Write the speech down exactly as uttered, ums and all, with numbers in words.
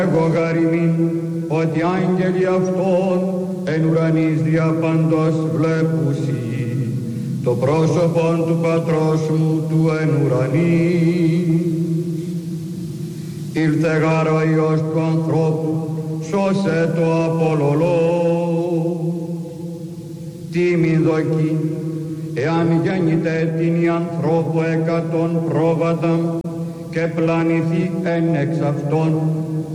Εγώ γαριμήν ότι άγγελοι αυτών εν ουρανής δια παντός βλέπουσι το πρόσωπον του Πατρός μου του εν ουρανή. Ήλθε γάρ ο Υιός του ανθρώπου, σώσε το απολολό. Τίμη δοκή, εάν γέννηται την η ανθρώπου εκατόν πρόβατα και πλανηθεί εν εξ αυτών,